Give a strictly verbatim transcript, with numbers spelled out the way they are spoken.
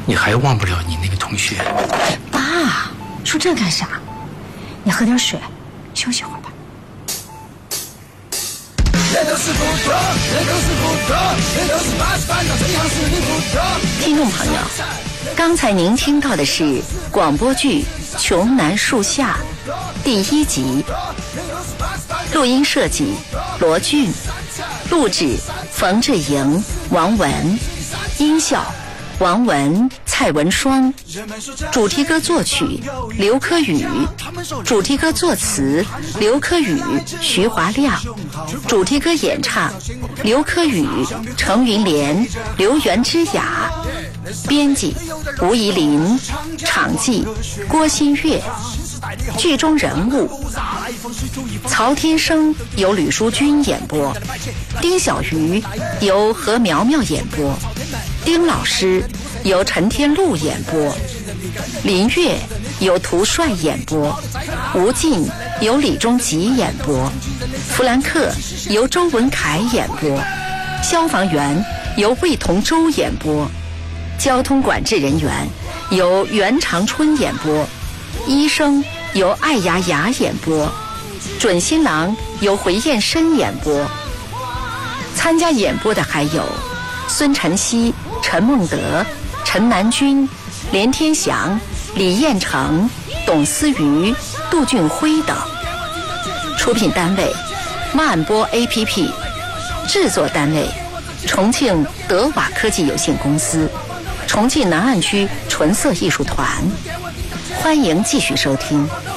你还忘不了你那个同学。 爸，说这干啥？你喝点水，休息会儿吧。 听众朋友，刚才您听到的是广播剧《穷南树下》第一集，录音设计罗俊，录制冯志莹、王文，音效王文、蔡文双，主题歌作曲刘科宇，主题歌作词刘科宇、徐华亮，主题歌演唱刘科宇、程云莲、刘元之雅，编辑吴怡林，场记郭新月。剧中人物曹天生由吕淑君演播，丁小鱼由何苗苗演播，丁老师由陈天禄演播，林月由涂帅演播，吴静由李忠吉演播，弗兰克由周文凯演播，消防员由魏同舟演播，交通管制人员由袁长春演播，医生由艾雅雅演播，准新郎由回燕申演播。参加演播的还有孙晨曦、陈梦德、陈南军、连天祥、李彦成、董思瑜、杜俊辉等。出品单位万播 A P P， 制作单位重庆德瓦科技有限公司，重庆南岸区纯色艺术团。欢迎继续收听。